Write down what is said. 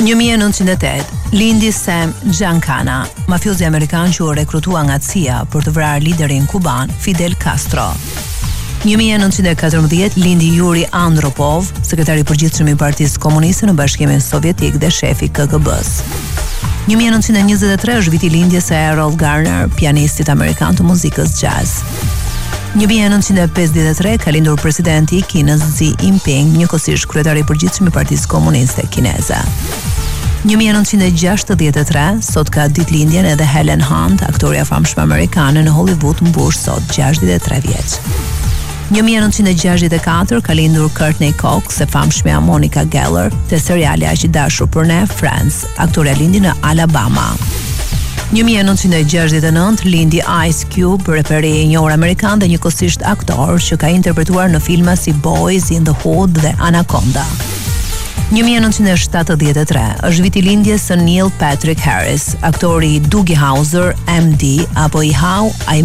1908, lindi Sam Giancana, mafiozi amerikan që u rekrutua nga CIA për të vrarë liderin kuban Fidel Castro. 1914 lindi Yuri Andropov, sekretari i përgjithshëm i Partisë Komuniste në Bashkimin Sovjetik dhe shefi KGB-s. 1923 është viti lindjes së Errol Garner, pianistit amerikan të muzikës jazz. 1953 ka lindur presidenti i Kinës Xi Jinping, njëkohësisht kryetari i përgjithshëm i Partisë Komuniste Kineze. 1963 sot ka ditëlindjen edhe Helen Hunt, aktoreja famshme amerikane në Hollywood, mbush sot 63 vjeç. 1964 ka lindur Courtney Cox, e famshmja Monica Geller, te seriali Aq i dashur për ne, Friends, aktoreja lindi në Alabama. 1969 lindi Ice Cube, reperi i njohur amerikan dhe njëkohësisht aktor që ka interpretuar në filma si Boys in the Hood dhe Anaconda. 1973 është viti lindjes së Neil Patrick Harris, aktori i Doogie Howser, MD, apo i How I